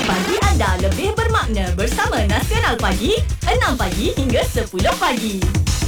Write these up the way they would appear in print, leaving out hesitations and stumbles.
Pagi anda lebih bermakna bersama Nasional Pagi, 6 pagi hingga 10 pagi.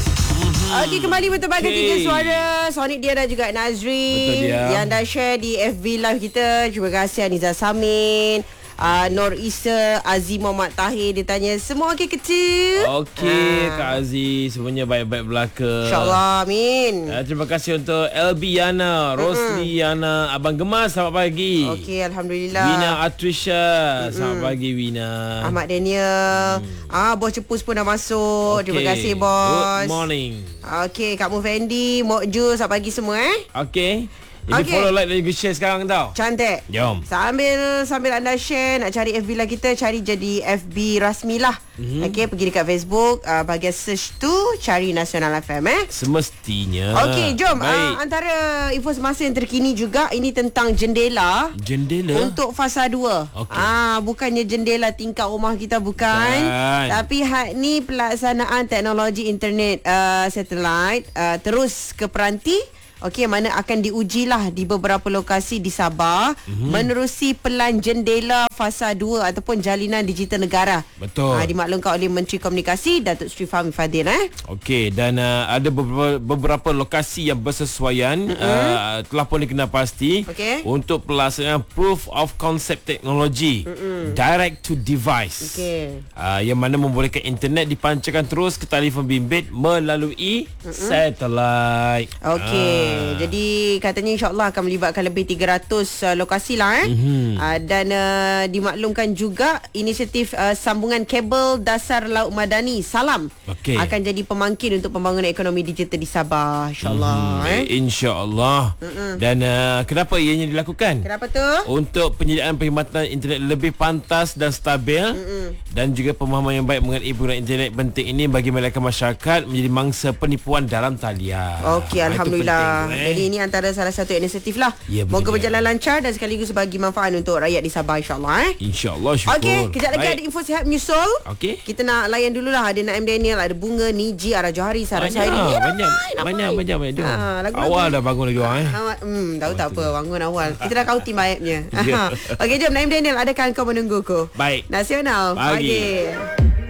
Okey, kembali bertebakan tiga suara Sonic dia dan juga Nazri yang dah share di FB Live kita. Terima kasih Aniza Samin, Nur Isa, Aziz Muhammad Tahir. Dia tanya semua okey kecil. Okey Kak Aziz, semuanya baik-baik belaka, InsyaAllah, amin. Terima kasih untuk LB Yana, Rosli Yana, Abang Gemas, selamat pagi. Okey, Alhamdulillah. Wina Atrisha, selamat pagi Wina. Ahmad Daniel, bos cepus pun dah masuk. Terima kasih bos. Good morning. Okey, Kak Mufendi, Mok Ju, selamat pagi semua Okey, jadi follow, like dan juga share sekarang tau. Cantik. Jom. Sambil anda share, nak cari FB lah kita, cari jadi FB rasmi lah. Okey, pergi dekat Facebook, bahagian search tu cari Nasional FM Semestinya. Okey, jom. Antara info semasa yang terkini juga, ini tentang jendela untuk fasa 2. Bukannya jendela tingkap rumah kita, bukan. Tapi ni pelaksanaan teknologi internet satelit terus ke peranti. Okey, mana akan diujilah di beberapa lokasi di Sabah menerusi pelan jendela fasa 2 ataupun jalinan digital negara. Betul. Dimaklumkan oleh Menteri Komunikasi Datuk Seri Fahmi Fadil. Okey, dan ada beberapa lokasi yang bersesuaian telah pun dikenal pasti untuk pelaksanaan proof of concept teknologi direct to device. Yang mana membolehkan internet dipancarkan terus ke telefon bimbit melalui satelit. Okey. Jadi katanya insyaAllah akan melibatkan lebih 300 lokasi lah dan dimaklumkan juga inisiatif sambungan kabel dasar laut madani SALAM akan jadi pemangkin untuk pembangunan ekonomi digital di Sabah, insyaAllah. InsyaAllah. Dan kenapa ianya dilakukan? Kenapa tu? Untuk penyediaan perkhidmatan internet lebih pantas dan stabil dan juga pemahaman yang baik mengenai penggunaan internet penting ini bagi melekat masyarakat menjadi mangsa penipuan dalam talian. Okey, Alhamdulillah. Jadi ini antara salah satu inisiatif lah. Moga berjalan lancar dan sekaligus bagi manfaat untuk rakyat di Sabah, insyaAllah. InsyaAllah, syukur. Okey, kejap lagi ada info sihat menyusul. Kita nak layan dululah. Ada Naim Daniel, ada Bunga, Niji, Ara Johari, Sarah Syahiri. Banyak. Awal dah bangun lagi orang. Tahu tak apa, bangun awal. Kita dah kau tim ayatnya. Okey, jom Naim Daniel, adakah kau menungguku? Baik. Nasional Pagi.